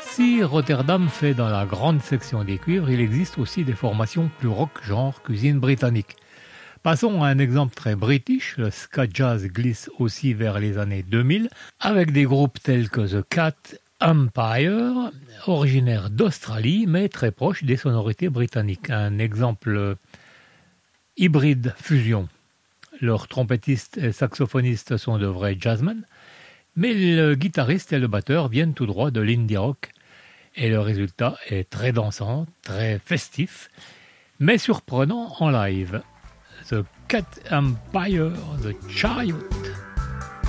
Si Rotterdam fait dans la grande section des cuivres, il existe aussi des formations plus rock, genre cuisine britannique. Passons à un exemple très british, le ska jazz glisse aussi vers les années 2000, avec des groupes tels que The Cat Empire, originaire d'Australie, mais très proche des sonorités britanniques. Un exemple hybride fusion. Leurs trompettistes et saxophonistes sont de vrais jazzmen, mais le guitariste et le batteur viennent tout droit de l'indie rock, et le résultat est très dansant, très festif, mais surprenant en live. The Cat Empire, The Chariot.